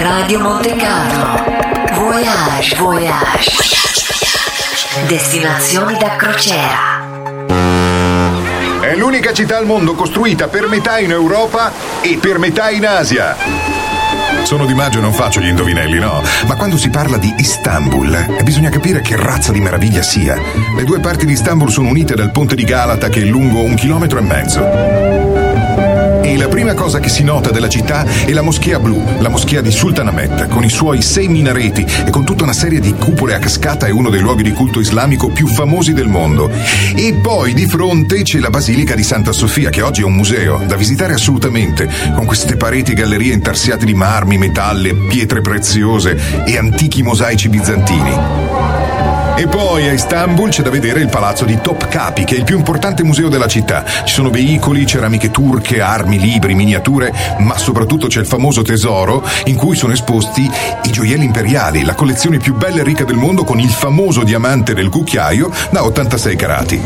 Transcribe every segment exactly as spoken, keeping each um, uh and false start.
Radio Monte Carlo. Voyage, voyage. Destinazioni da crociera. È l'unica città al mondo costruita per metà in Europa e per metà in Asia. Sono di maggio e non faccio gli indovinelli, no? Ma quando si parla di Istanbul, bisogna capire che razza di meraviglia sia. Le due parti di Istanbul sono unite dal ponte di Galata, che è lungo un chilometro e mezzo. E la prima cosa che si nota della città è la moschea blu, la moschea di Sultanahmet, con i suoi sei minareti e con tutta una serie di cupole a cascata, è uno dei luoghi di culto islamico più famosi del mondo. E poi di fronte c'è la Basilica di Santa Sofia, che oggi è un museo, da visitare assolutamente, con queste pareti e gallerie intarsiate di marmi, metalli, pietre preziose e antichi mosaici bizantini. E poi a Istanbul c'è da vedere il palazzo di Topkapi, che è il più importante museo della città. Ci sono veicoli, ceramiche turche, armi, libri, miniature, ma soprattutto c'è il famoso tesoro in cui sono esposti i gioielli imperiali, la collezione più bella e ricca del mondo, con il famoso diamante del cucchiaio da ottantasei carati.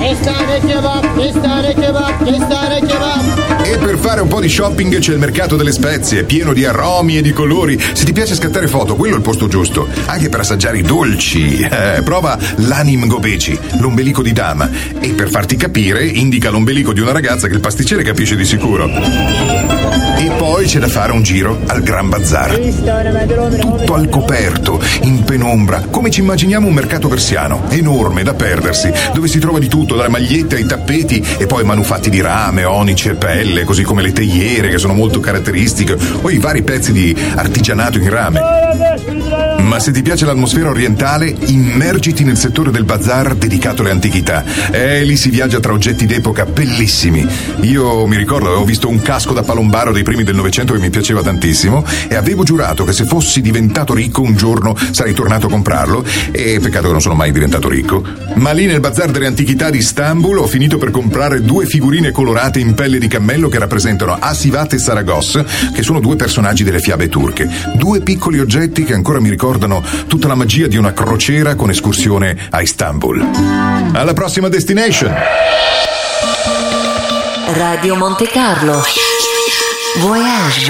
E per fare un po' di shopping c'è il mercato delle spezie, pieno di aromi e di colori. Se ti piace scattare foto, quello è il posto giusto. Anche per assaggiare i dolci. Eh, prova l'Anim Gobeci, l'ombelico di dama. E per farti capire, indica l'ombelico di una ragazza che il pasticcere capisce di sicuro. E poi c'è da fare un giro al Gran Bazar. Tutto al coperto, in penombra, come ci immaginiamo un mercato persiano, enorme, da perdersi, dove si trova di tutto, dalle magliette ai tappeti, e poi manufatti di rame, onice e pelle, così come le teiere, che sono molto caratteristiche, o i vari pezzi di artigianato in rame. Ma se ti piace l'atmosfera orientale, immergiti nel settore del bazar dedicato alle antichità. E lì si viaggia tra oggetti d'epoca bellissimi. Io mi ricordo, avevo visto un casco da palombaro dei primi del Novecento che mi piaceva tantissimo, e avevo giurato che se fossi diventato ricco un giorno sarei tornato a comprarlo, e peccato che non sono mai diventato ricco. Ma lì nel bazar delle antichità di Istanbul ho finito per comprare due figurine colorate in pelle di cammello che rappresentano Asivat e Saragos, che sono due personaggi delle fiabe turche. Due piccoli oggetti che ancora mi ricordano tutta la magia di una crociera con escursione a Istanbul. Alla prossima destination! Radio Monte Carlo. Voyage.